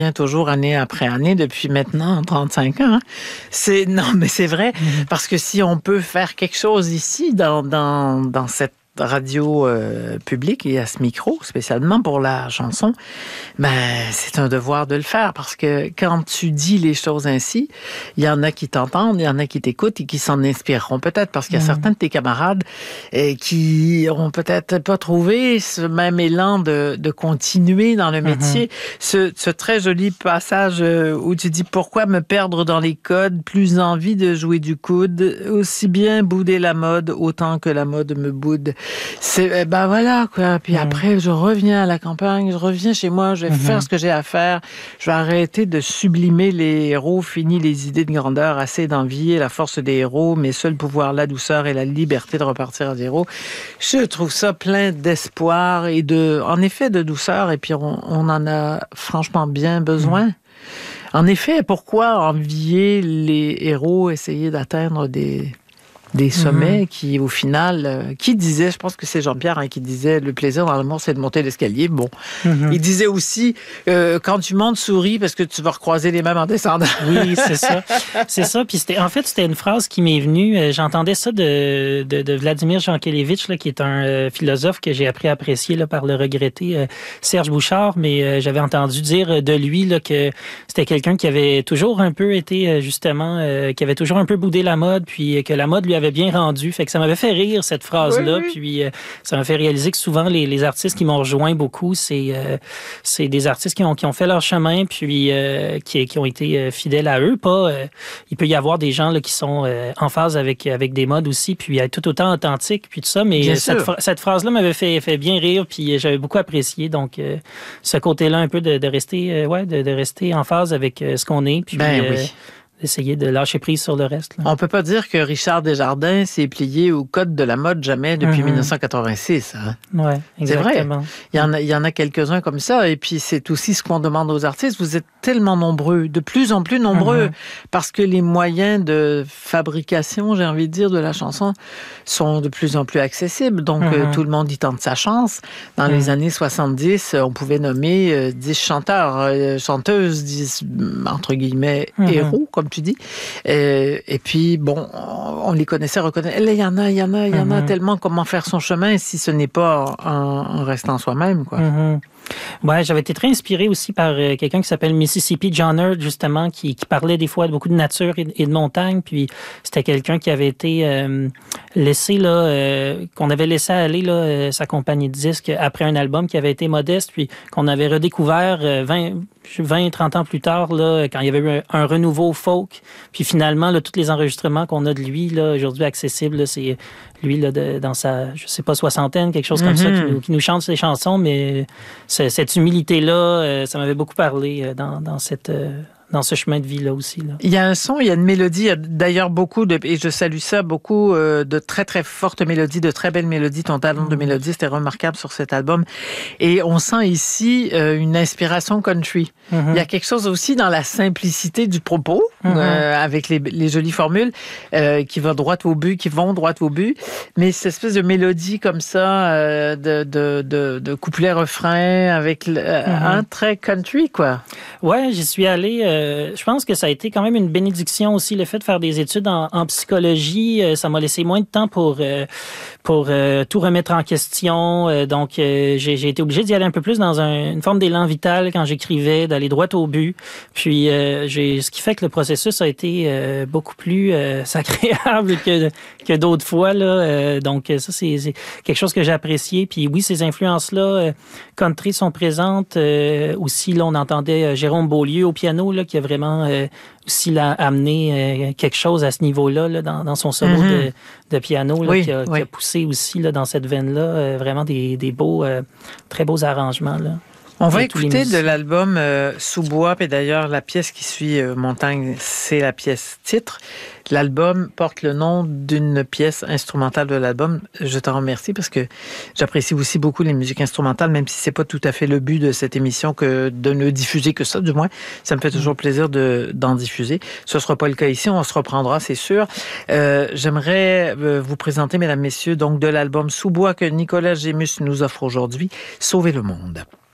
toujours année après année depuis maintenant 35 ans. Non, mais c'est vrai, parce que si on peut faire quelque chose ici dans cette radio publique et à ce micro, spécialement pour la chanson, c'est un devoir de le faire parce que quand tu dis les choses ainsi, il y en a qui t'entendent, il y en a qui t'écoutent et qui s'en inspireront peut-être parce qu'il y a certains de tes camarades qui auront peut-être pas trouvé ce même élan de continuer dans le métier. Ce très joli passage où tu dis « Pourquoi me perdre dans les codes? Plus envie de jouer du coude, aussi bien bouder la mode autant que la mode me boude. » C'est, voilà, quoi. Puis après, je reviens à la campagne, je reviens chez moi, je vais faire ce que j'ai à faire. Je vais arrêter de sublimer les héros, fini les idées de grandeur, assez d'envier la force des héros, mais seul pouvoir, la douceur et la liberté de repartir à zéro. Je trouve ça plein d'espoir et en effet, de douceur, et puis on en a franchement bien besoin. En effet, pourquoi envier les héros, essayer d'atteindre des sommets qui, au final, qui disait, je pense que c'est Jean-Pierre qui disait, le plaisir dans l'amour, c'est de monter l'escalier. Bon. Il disait aussi, quand tu montes, souris parce que tu vas recroiser les mêmes en descendant. Oui, c'est ça. C'est ça. Puis c'était une phrase qui m'est venue. J'entendais ça de Vladimir Jankélévitch, là, qui est un philosophe que j'ai appris à apprécier là, par le regretté Serge Bouchard. Mais j'avais entendu dire de lui là, que c'était quelqu'un qui avait toujours un peu été, justement, qui avait toujours un peu boudé la mode, puis que la mode lui avait bien rendu. Fait que ça m'avait fait rire, cette phrase-là. Oui. Puis ça m'a fait réaliser que souvent, les artistes qui m'ont rejoint beaucoup, c'est des artistes qui ont fait leur chemin, puis qui ont été fidèles à eux. Il peut y avoir des gens là, qui sont en phase avec des modes aussi, puis être tout autant authentiques, puis tout ça. Mais cette phrase-là m'avait fait bien rire, puis j'avais beaucoup apprécié. Donc, ce côté-là, un peu de rester en phase avec ce qu'on est. Puis, oui. Essayer de lâcher prise sur le reste. Là. On peut pas dire que Richard Desjardins s'est plié au code de la mode jamais depuis 1986. Hein? Oui, exactement. C'est vrai. Il y en a quelques-uns comme ça. Et puis, c'est aussi ce qu'on demande aux artistes. Vous êtes tellement nombreux, de plus en plus nombreux, parce que les moyens de fabrication, j'ai envie de dire, de la chanson sont de plus en plus accessibles. Donc, tout le monde y tente sa chance. Dans les années 70, on pouvait nommer 10 chanteurs, chanteuses, 10, entre guillemets, héros, comme tu dis. Et puis, bon, on les connaissait, reconnaissait. Là, il y en a tellement. Comment faire son chemin si ce n'est pas en restant soi-même, quoi. Ouais, j'avais été très inspiré aussi par quelqu'un qui s'appelle Mississippi John Hurt, justement, qui parlait des fois de beaucoup de nature et de montagne. Puis c'était quelqu'un qui avait été laissé, là, qu'on avait laissé aller, là, sa compagnie de disques après un album qui avait été modeste, puis qu'on avait redécouvert 20-30 ans plus tard, là, quand il y avait eu un renouveau folk. Puis finalement, là, tous les enregistrements qu'on a de lui, là, aujourd'hui accessibles, là, c'est lui, là, dans sa, je sais pas, soixantaine, quelque chose comme ça, qui nous chante ses chansons, mais cette humilité-là, ça m'avait beaucoup parlé dans ce chemin de vie-là aussi. Là. Il y a un son, il y a une mélodie, il y a d'ailleurs et je salue ça, beaucoup de très, très fortes mélodies, de très belles mélodies. Ton talent de mélodie, c'était remarquable sur cet album. Et on sent ici une inspiration country. Il y a quelque chose aussi dans la simplicité du propos, avec les jolies formules qui vont droit au but, mais cette espèce de mélodie comme ça, de couplet-refrain, avec un trait country, quoi. Ouais, j'y suis allé... je pense que ça a été quand même une bénédiction aussi, le fait de faire des études en psychologie. Ça m'a laissé moins de temps pour tout remettre en question. Donc, j'ai été obligé d'y aller un peu plus dans une forme d'élan vital quand j'écrivais, d'aller droit au but. Puis, ce qui fait que le processus a été beaucoup plus agréable que d'autres fois. Là. Donc, ça, c'est quelque chose que j'ai apprécié. Puis oui, ces influences-là, country sont présentes. Aussi, là, on entendait Jérôme Beaulieu au piano, là, qui a vraiment aussi amené quelque chose à ce niveau-là là, dans son solo de piano, là, qui a poussé aussi là, dans cette veine-là vraiment des beaux, très beaux arrangements. Là. On va écouter de l'album Sous-bois, et d'ailleurs la pièce qui suit Montagne, c'est la pièce titre. L'album porte le nom d'une pièce instrumentale de l'album. Je t'en remercie parce que j'apprécie aussi beaucoup les musiques instrumentales, même si c'est pas tout à fait le but de cette émission que de ne diffuser que ça, du moins. Ça me fait toujours plaisir d'en diffuser. Ce sera pas le cas ici, on se reprendra, c'est sûr. J'aimerais vous présenter, mesdames, messieurs, donc de l'album Sous-bois que Nicolas Gémus nous offre aujourd'hui, Sauver le monde.